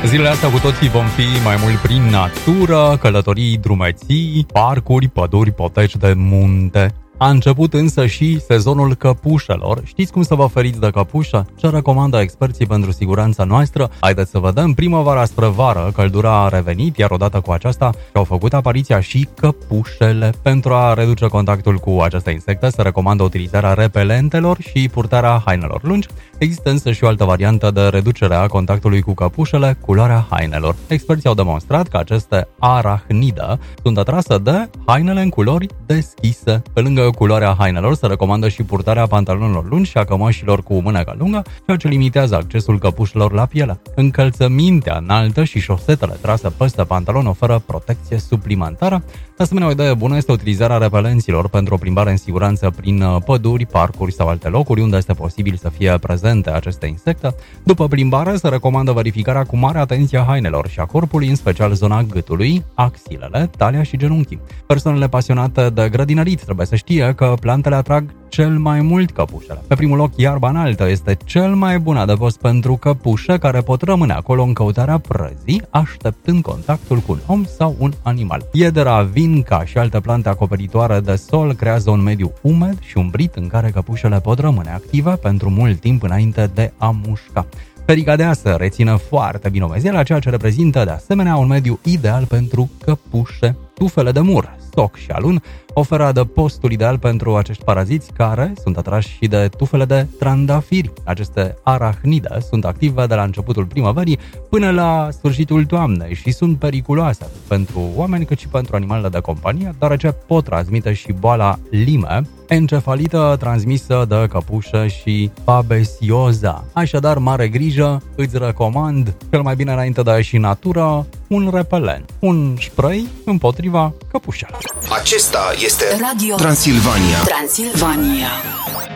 Zilele astea cu toții vom fi mai mult prin natură, călătorii, drumeții, parcuri, păduri, poteci de munte. A început însă și sezonul căpușelor. Știți cum să vă feriți de căpușă? Ce recomandă experții pentru siguranța noastră? Haideți să vedem. Primăvara spre vară, căldura a revenit, iar odată cu aceasta au făcut apariția și căpușele. Pentru a reduce contactul cu aceste insecte, se recomandă utilizarea repelentelor și purtarea hainelor lungi. Există însă și o altă variantă de reducere a contactului cu căpușele, culoarea hainelor. Experții au demonstrat că aceste arachnide sunt atrase de hainele în culori deschise. Pe lângă culoarea hainelor se recomandă și purtarea pantalonilor lungi și a cămășilor cu mânecă lungă, ceea ce limitează accesul căpușelor la piele. Încălțămintea înaltă și șosetele trase peste pantalon oferă protecție suplimentară. De asemenea, o idee bună este utilizarea repelenților pentru o plimbare în siguranță prin păduri, parcuri sau alte locuri unde este posibil să fie prezente aceste insecte. După plimbare, se recomandă verificarea cu mare atenție a hainelor și a corpului, în special zona gâtului, axilele, talia și genunchii. Persoanele pasionate de grădinărit trebuie să știe că plantele atrag cel mai mult căpușele. Pe primul loc, iarba înaltă este cel mai bun adăpost pentru căpușe care pot rămâne acolo în căutarea prăzii, așteptând contactul cu un om sau un animal. Iedera, vinca și alte plante acoperitoare de sol creează un mediu umed și umbrit în care căpușele pot rămâne active pentru mult timp înainte de a mușca. Perica de asă reține foarte bine umezeala, ceea ce reprezintă de asemenea un mediu ideal pentru căpușe. Tufele de mur, stoc și alun oferă adăpostul ideal pentru acești paraziți care sunt atrași și de tufele de trandafiri. Aceste arachnide sunt active de la începutul primăverii până la sfârșitul toamnei și sunt periculoase pentru oameni cât și pentru animalele de companie, deoarece pot transmite și boala Lyme, encefalită transmisă de căpușă și babesioza. Așadar, mare grijă, îți recomand cel mai bine înainte de a ieși în natură un repelent, un spray împotriva căpușelor. Acesta este Radio Transilvania.